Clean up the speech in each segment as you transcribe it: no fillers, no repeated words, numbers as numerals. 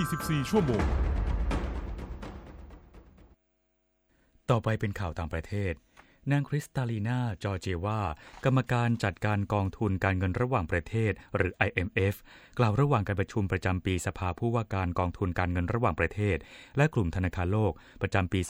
24 ชั่วโมงต่อไปเป็นข่าวต่างประเทศนางคริสตาลีนาจอร์เจวากรรมการจัดการกองทุนการเงินระหว่างประเทศหรือ IMF กล่าวระหว่างการประชุมประจำปีสภาผู้ว่าการกองทุนการเงินระหว่างประเทศและกลุ่มธนาคารโลกประจำปี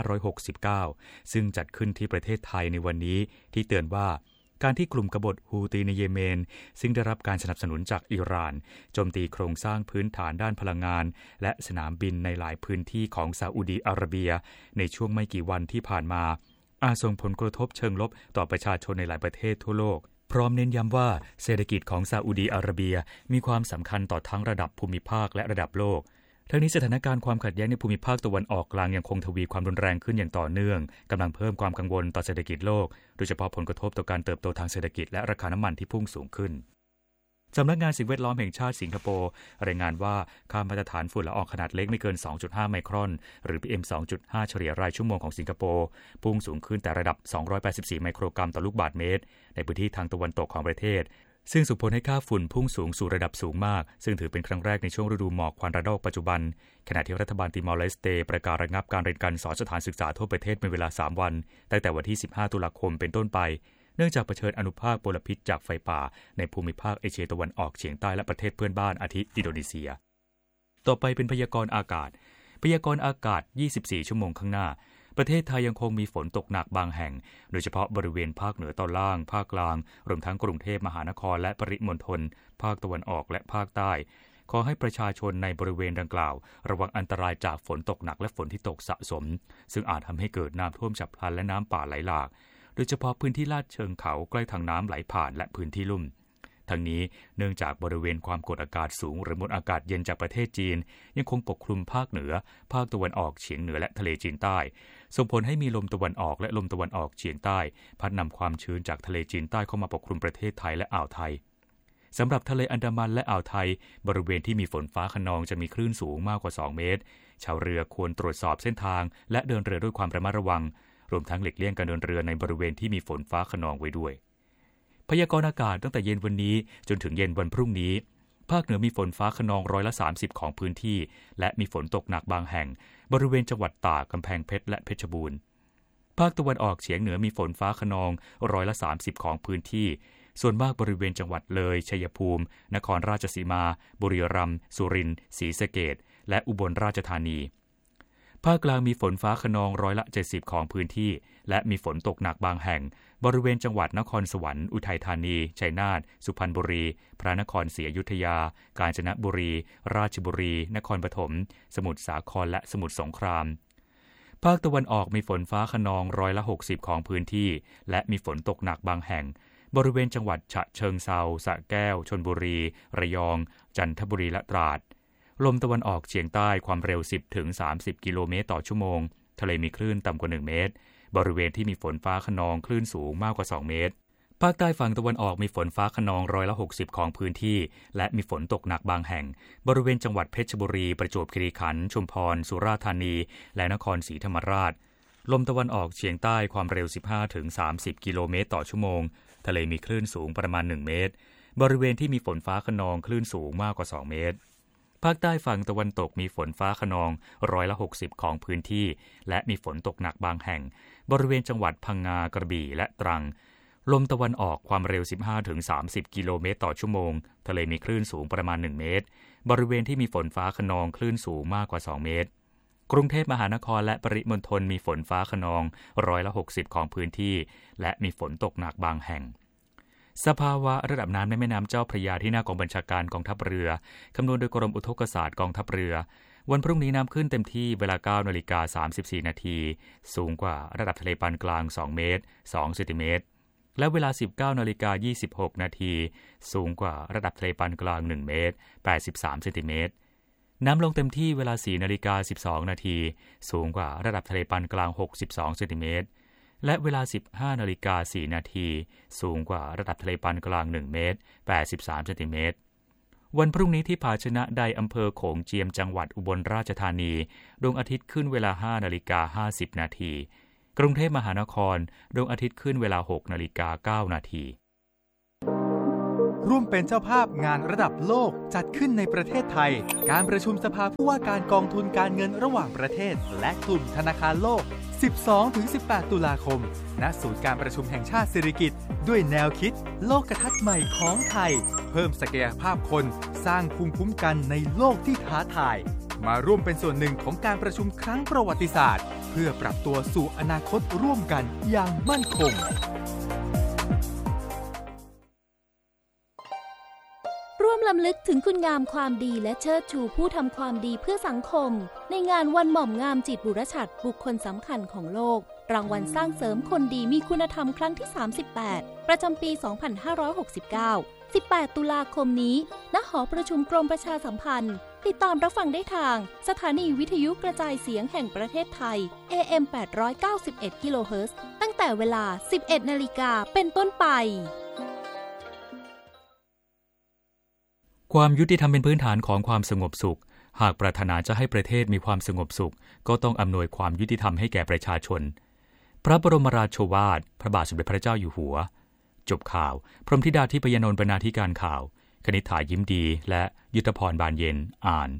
2569 ซึ่งจัดขึ้นที่ประเทศไทยในวันนี้ที่เตือนว่าการที่กลุ่มกบฏฮูตีในเยเมนซึ่งได้รับการสนับสนุนจากอิหร่านโจมตีโครงสร้างพื้นฐานด้านพลังงานและสนามบินในหลายพื้นที่ของซาอุดีอาระเบียในช่วงไม่กี่วันที่ผ่านมาอาจส่งผลกระทบเชิงลบต่อประชาชนในหลายประเทศทั่วโลกพร้อมเน้นย้ำว่าเศรษฐกิจของซาอุดีอาระเบียมีความสำคัญต่อทั้งระดับภูมิภาคและระดับโลกทั้งนี้สถานการณ์ความขัดแย้งในภูมิภาคตะวันออกกลางยังคงทวีความรุนแรงขึ้นอย่างต่อเนื่องกำลังเพิ่มความกังวลต่อเศรษฐกิจโลกโดยเฉพาะผลกระทบต่อการเติบโตทางเศรษฐกิจและราคาน้ำมันที่พุ่งสูงขึ้นสำนักงานสิ่งแวดล้อมแห่งชาติสิงคโปร์รายงานว่าค่ามาตรฐานฝุ่นละอองขนาดเล็กไม่เกิน 2.5 ไมครอนหรือ PM 2.5 เฉลี่ยรายชั่วโมงของสิงคโปร์พุ่งสูงขึ้นแต่ระดับ284ไมโครกรัมต่อลูกบาศก์เมตรในพื้นที่ทางตะวันตกของประเทศซึ่งส่งผลให้ค่าฝุ่นพุ่งสูงสู่ระดับสูงมากซึ่งถือเป็นครั้งแรกในช่วงฤดูหมอกควันระลอกปัจจุบันขณะที่รัฐบาลติมอร์เลสเตประกาศระงับการเรียนการสอนสถานศึกษาทั่วประเทศเป็นเวลา3วันตั้งแต่วันที่15ตุลาคมเป็นต้นไปเนื่องจากเผชิญอนุภาคมลพิษจากไฟป่าในภูมิภาคเอเชียตะวันออกเฉียงใต้และประเทศเพื่อนบ้านอาทิอินโดนีเซียต่อไปเป็นพยากรณ์อากาศ24 ชั่วโมงข้างหน้าประเทศไทยยังคงมีฝนตกหนักบางแห่งโดยเฉพาะบริเวณภาคเหนือตอนล่างภาคกลางรวมทั้งกรุงเทพมหานครและปริมณฑลภาคตะวันออกและภาคใต้ขอให้ประชาชนในบริเวณดังกล่าวระวังอันตรายจากฝนตกหนักและฝนที่ตกสะสมซึ่งอาจทำให้เกิดน้ำท่วมฉับพลันและน้ำป่าไหลหลากโดยเฉพาะพื้นที่ลาดเชิงเขาใกล้ทางน้ำไหลผ่านและพื้นที่ลุ่มทั้งนี้เนื่องจากบริเวณความกดอากาศสูงหรือมวลอากาศเย็นจากประเทศจีนยังคงปกคลุมภาคเหนือภาคตะวันออกเฉียงเหนือและทะเลจีนใต้ส่งผลให้มีลมตะวันออกและลมตะวันออกเฉียงใต้พัดนำความชื้นจากทะเลจีนใต้เข้ามาปกคลุมประเทศไทยและอ่าวไทยสำหรับทะเลอันดามันและอ่าวไทยบริเวณที่มีฝนฟ้าคะนองจะมีคลื่นสูงมากกว่า2เมตรชาวเรือควรตรวจสอบเส้นทางและเดินเรือด้วยความระมัดระวังรวมทั้งหลีกเลี่ยงการเดินเรือในบริเวณที่มีฝนฟ้าคะนองไว้ด้วยพยากรณ์อากาศตั้งแต่เย็นวันนี้จนถึงเย็นวันพรุ่งนี้ภาคเหนือมีฝนฟ้าคะนอง30%ของพื้นที่และมีฝนตกหนักบางแห่งบริเวณจังหวัดตากกำแพงเพชรและเพชรบูรณ์ภาคตะวันออกเฉียงเหนือมีฝนฟ้าคะนอง30%ของพื้นที่ส่วนมากบริเวณจังหวัดเลยชัยภูมินครราชสีมาบุรีรัมย์สุรินทร์ศรีสะเกษและอุบลราชธานีภาคกลางมีฝนฟ้าคะนอง70%ของพื้นที่และมีฝนตกหนักบางแห่งบริเวณจังหวัดนครสวรรค์อุทัยธานีชัยนาทสุพรรณบุรีพระนครศรีอยุธยากาญจนบุรีราชบุรีนครปฐมสมุทรสาครและสมุทรสงครามภาคตะวันออกมีฝนฟ้าคะนอง60%ของพื้นที่และมีฝนตกหนักบางแห่งบริเวณจังหวัดฉะเชิงเทราสระแก้วชลบุรีระยองจันทบุรีและตราดลมตะวันออกเฉียงใต้ความเร็ว 10-30 กิโลเมตรต่อชั่วโมงทะเลมีคลื่นต่ำกว่า1เมตรบริเวณที่มีฝนฟ้าคะนองคลื่นสูงมากกว่า2เมตรภาคใต้ฝั่งตะวันออกมีฝนฟ้าคะนอง60%ของพื้นที่และมีฝนตกหนักบางแห่งบริเวณจังหวัดเพชรบุรีประจวบคีรีขันธ์ชุมพรสุราษฎร์ธานีและนครศรีธรรมราชลมตะวันออกเฉียงใต้ความเร็ว 15-30 กิโลเมตรต่อชั่วโมงทะเลมีคลื่นสูงประมาณ1เมตรบริเวณที่มีฝนฟ้าคะนองคลื่นสูงมากกว่า2เมตรภาคใต้ฝั่งตะวันตกมีฝนฟ้าคะนอง60%ของพื้นที่และมีฝนตกหนักบางแห่งบริเวณจังหวัดพังงากระบี่และตรังลมตะวันออกความเร็ว 15-30 กิโลเมตรต่อชั่วโมงทะเลมีคลื่นสูงประมาณ1เมตรบริเวณที่มีฝนฟ้าคะนองคลื่นสูงมากกว่า2เมตรกรุงเทพมหานครและปริมณฑลมีฝนฟ้าคะนอง60%ของพื้นที่และมีฝนตกหนักบางแห่งสภาวะระดับน้ำในแม่น้ำเจ้าพระยาที่หน้ากองบัญชาการกองทัพเรือคำนวณโดยกรมอุทกศาสตร์กองทัพเรือวันพรุ่งนี้น้ำขึ้นเต็มที่เวลา 9:34 น.สูงกว่าระดับทะเลปานกลาง2เมตร2เซนติเมตรและเวลา 19:26 น.สูงกว่าระดับทะเลปานกลาง1เมตร83เซนติเมตรน้ำลงเต็มที่เวลา 4:12 น.สูงกว่าระดับทะเลปานกลาง62เซนติเมตรและเวลา 15:04 น.สูงกว่าระดับทะเลปานกลาง1เมตร83เซนติเมตรวันพรุ่งนี้ที่ภาชนะใดอำเภอโขงเจียมจังหวัดอุบลราชธานีดวงอาทิตย์ขึ้นเวลา 5:50 น.กรุงเทพมหานครดวงอาทิตย์ขึ้นเวลา 6:09 น.รร่วมเป็นเจ้าภาพงานระดับโลกจัดขึ้นในประเทศไทยการประชุมสภาผู้ว่าการกองทุนการเงินระหว่างประเทศและกลุ่มธนาคารโลก 12-18 ตุลาคม ณ ศูนย์การประชุมแห่งชาติสิริกิติ์ด้วยแนวคิดโลกทัศน์ใหม่ของไทยเพิ่มศักยภาพคนสร้างภูมิคุ้มกันในโลกที่ท้าทายมาร่วมเป็นส่วนหนึ่งของการประชุมครั้งประวัติศาสตร์เพื่อปรับตัวสู่อนาคตร่วมกันอย่างมั่นคงร่วมรำลึกถึงคุณงามความดีและเชิดชูผู้ทำความดีเพื่อสังคมในงานวันหม่อมงามจิตบุรฉัตรบุคคลสำคัญของโลกรางวัลสร้างเสริมคนดีมีคุณธรรมครั้งที่ 38 ประจำปี 2569 18 ตุลาคมนี้ณ หอประชุมกรมประชาสัมพันธ์ติดตามรับฟังได้ทางสถานีวิทยุกระจายเสียงแห่งประเทศไทย AM 891 กิโลเฮิรตซ์ตั้งแต่เวลา 11 นาฬิกาเป็นต้นไปความยุติธรรมเป็นพื้นฐานของความสงบสุขหากปรารถนาจะให้ประเทศมีความสงบสุขก็ต้องอำนวยความยุติธรรมให้แก่ประชาชนพระบรมราโชวาทพระบาทสมเด็จพระเจ้าอยู่หัวจบข่าวพรหมธิดาทิพยนนท์บรรณาธิการข่าวคณิษฐายิ้มดีและยุทธพรบานเย็นอ่าน